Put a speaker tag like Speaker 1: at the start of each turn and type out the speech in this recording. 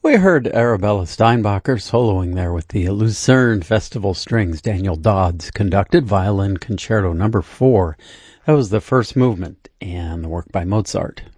Speaker 1: We heard Arabella Steinbacher soloing there with the Lucerne Festival Strings. Daniel Dodds conducted Violin Concerto No. 4. That was the first movement and the work by Mozart.